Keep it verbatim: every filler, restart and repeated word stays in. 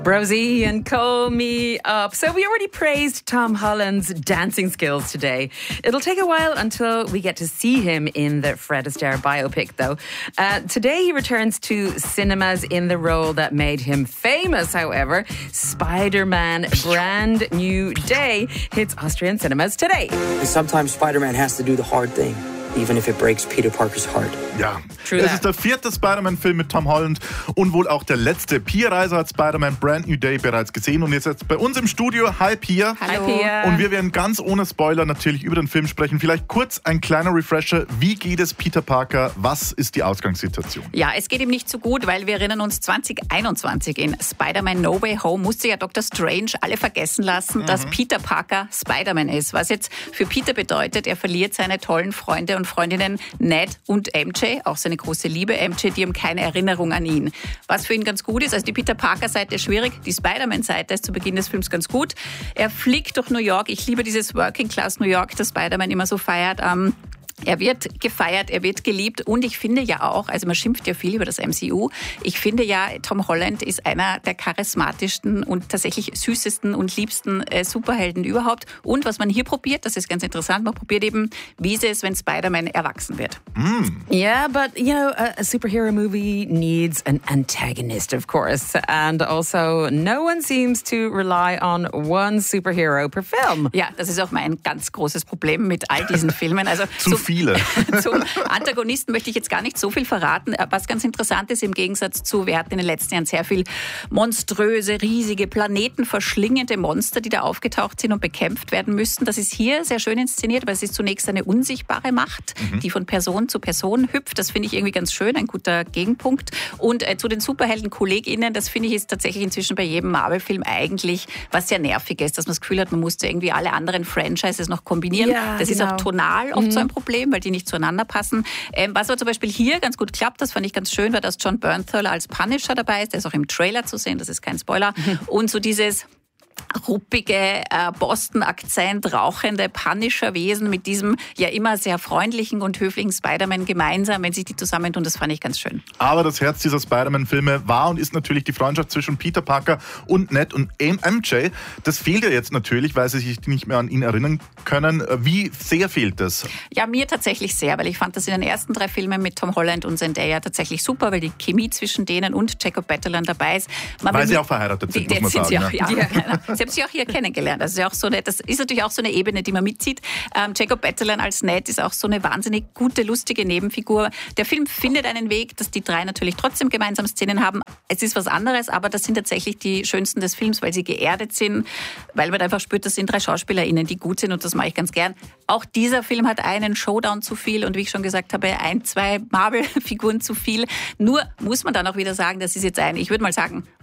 Rosie and Call Me Up. So we already praised Tom Holland's dancing skills today. It'll take a while until we get to see him in the Fred Astaire biopic, though. Uh, today he returns to cinemas in the role that made him famous, however. Spider-Man Brand New Day hits Austrian cinemas today. And sometimes Spider-Man has to do the hard thing, even if it breaks Peter Parker's heart. Ja, True es that. ist der vierte Spider-Man-Film mit Tom Holland und wohl auch der letzte. Pia Reiser hat Spider-Man Brand New Day bereits gesehen und jetzt, jetzt bei uns im Studio. Hi Pia. Hallo. Hi, Pia. Und wir werden ganz ohne Spoiler natürlich über den Film sprechen. Vielleicht kurz ein kleiner Refresher. Wie geht es Peter Parker? Was ist die Ausgangssituation? Ja, es geht ihm nicht so gut, weil wir erinnern uns, zwanzig einundzwanzig in Spider-Man No Way Home musste ja Doktor Strange alle vergessen lassen, mhm. dass Peter Parker Spider-Man ist. Was jetzt für Peter bedeutet, er verliert seine tollen Freunde und Freundinnen Ned und M J, auch seine große Liebe M J, die haben keine Erinnerung an ihn. Was für ihn ganz gut ist, also die Peter Parker-Seite ist schwierig, die Spider-Man-Seite ist zu Beginn des Films ganz gut. Er fliegt durch New York, ich liebe dieses Working-Class New York, das Spider-Man immer so feiert. Ähm, Er wird gefeiert, er wird geliebt und ich finde ja auch, also man schimpft ja viel über das M C U, ich finde ja, Tom Holland ist einer der charismatischsten und tatsächlich süßesten und liebsten äh, Superhelden überhaupt. Und was man hier probiert, das ist ganz interessant, man probiert eben, wie es ist, wenn Spider-Man erwachsen wird. Mm. Yeah, but, you know, a, a superhero movie needs an antagonist, of course. And also, no one seems to rely on one superhero per film. Ja, das ist auch mein ganz großes Problem mit all diesen Filmen. Also Zu so, viele. Zum Antagonisten möchte ich jetzt gar nicht so viel verraten. Was ganz interessant ist im Gegensatz zu, wir hatten in den letzten Jahren sehr viel monströse, riesige, planetenverschlingende Monster, die da aufgetaucht sind und bekämpft werden müssten. Das ist hier sehr schön inszeniert, weil es ist zunächst eine unsichtbare Macht, mhm. die von Person zu Person hüpft. Das finde ich irgendwie ganz schön, ein guter Gegenpunkt. Und äh, zu den Superhelden-KollegInnen, das finde ich ist tatsächlich inzwischen bei jedem Marvel-Film eigentlich was sehr nervig ist, dass man das Gefühl hat, man musste irgendwie alle anderen Franchises noch kombinieren. Ja, das genau. ist auch tonal oft mhm. so ein Problem, weil die nicht zueinander passen. Ähm, was aber zum Beispiel hier ganz gut klappt, das fand ich ganz schön, war, dass John Bernthal als Punisher dabei ist. Der ist auch im Trailer zu sehen, das ist kein Spoiler. Mhm. Und so dieses ruppige, äh, Boston-Akzent, rauchende Punisher-Wesen mit diesem ja immer sehr freundlichen und höflichen Spider-Man gemeinsam, wenn sich die zusammentun, das fand ich ganz schön. Aber das Herz dieser Spider-Man-Filme war und ist natürlich die Freundschaft zwischen Peter Parker und Ned und M J. Das fehlt ja jetzt natürlich, weil sie sich nicht mehr an ihn erinnern können. Wie sehr fehlt das? Ja, mir tatsächlich sehr, weil ich fand das in den ersten drei Filmen mit Tom Holland und Zendaya tatsächlich super, weil die Chemie zwischen denen und Jacob Batalon dabei ist. Man weil sie auch verheiratet sind, die, muss man sind sagen. Sie auch, ja. Ja. Sie haben sich auch hier kennengelernt. Das ist, ja auch so eine, das ist natürlich auch so eine Ebene, die man mitzieht. Ähm, Jacob Batalon als Ned ist auch so eine wahnsinnig gute, lustige Nebenfigur. Der Film findet einen Weg, dass die drei natürlich trotzdem gemeinsam Szenen haben. Es ist was anderes, aber das sind tatsächlich die schönsten des Films, weil sie geerdet sind, weil man einfach spürt, das sind drei SchauspielerInnen, die gut sind und das mache ich ganz gern. Auch dieser Film hat einen Showdown zu viel und wie ich schon gesagt habe, ein, zwei Marvel-Figuren zu viel. Nur muss man dann auch wieder sagen, das ist jetzt ein, ich würde mal sagen,